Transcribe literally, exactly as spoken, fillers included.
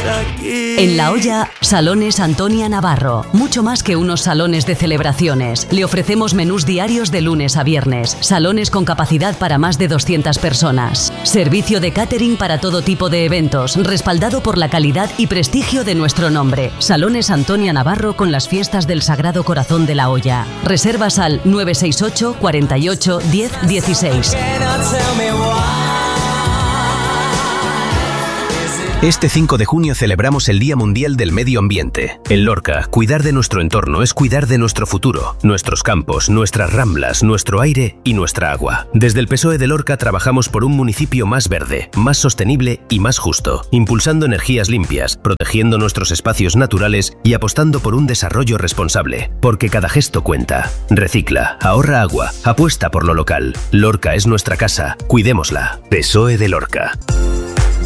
aquí. En La Hoya, Salones Antonia Navarro. Mucho más que unos salones de celebraciones. Le ofrecemos menús diarios de lunes a viernes. Salones con capacidad para más de doscientas personas. Servicio de catering para todo tipo de eventos, respaldado por la calidad y prestigio de nuestro nombre. Salones Antonia Navarro con las fiestas del Sagrado Corazón de La Hoya. Reservas al nueve seis ocho, cuarenta y ocho, diez, dieciséis. Este cinco de junio celebramos el Día Mundial del Medio Ambiente. En Lorca, cuidar de nuestro entorno es cuidar de nuestro futuro, nuestros campos, nuestras ramblas, nuestro aire y nuestra agua. Desde el P S O E de Lorca trabajamos por un municipio más verde, más sostenible y más justo, impulsando energías limpias, protegiendo nuestros espacios naturales y apostando por un desarrollo responsable. Porque cada gesto cuenta. Recicla, ahorra agua, apuesta por lo local. Lorca es nuestra casa, cuidémosla. P S O E de Lorca.